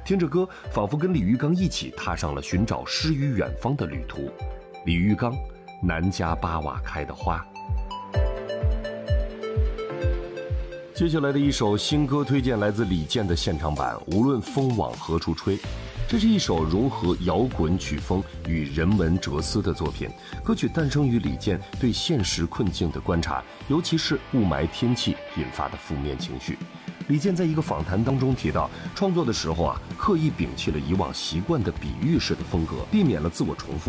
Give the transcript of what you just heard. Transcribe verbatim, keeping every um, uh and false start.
听着歌，仿佛跟李玉刚一起踏上了寻找诗与远方的旅途。李玉刚，南家八瓦开的花。接下来的一首新歌推荐来自李健的现场版《无论风往何处吹》。这是一首融合摇滚曲风与人文哲思的作品。歌曲诞生于李健对现实困境的观察，尤其是雾霾天气引发的负面情绪。李健在一个访谈当中提到，创作的时候啊，刻意摒弃了以往习惯的比喻式的风格，避免了自我重复。